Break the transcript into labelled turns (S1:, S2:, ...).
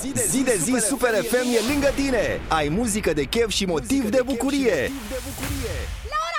S1: Zi de zi Super FM e lângă tine. Ai muzică de chef și motiv de bucurie.
S2: La